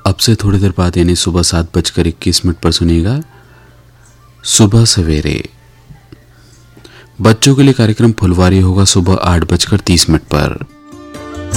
अब से थोड़ी देर बाद यानी सुबह 7:21 पर सुनिएगा सुबह सवेरे। बच्चों के लिए कार्यक्रम फुलवारी होगा सुबह 8:30 पर।